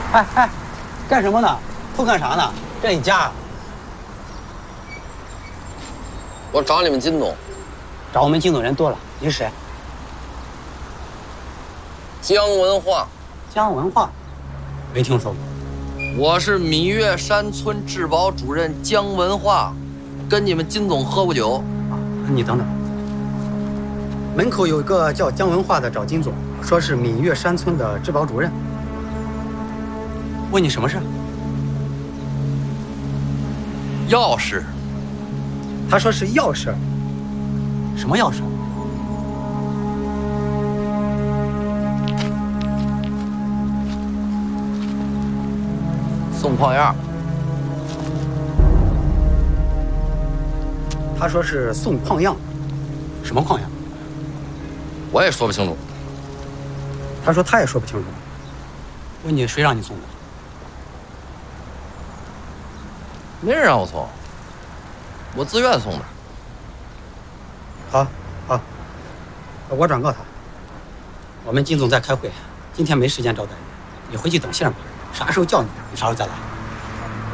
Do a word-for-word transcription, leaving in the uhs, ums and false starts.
哎哎，干什么呢？偷看啥呢？这你家？ 我找你们金总。 找我们金总人多了，你是谁？ 姜文化。 姜文化，没听说过。 我是芈月山村治保主任姜文化，跟你们金总喝过酒。 啊，你等等。门口有一个叫姜文化的找金总，说是芈月山村的治保主任。问你什么事？ 钥匙。 他说是钥匙。什么钥匙？ 送矿样。 他说是送矿样。什么矿样？ 我也说不清楚。 他说他也说不清楚。问你谁让你送的？ 没人让我送，我自愿送的。 好，好，我转告他。我们金总在开会，今天没时间招待你，你回去等信儿吧。啥时候叫你，你啥时候再来。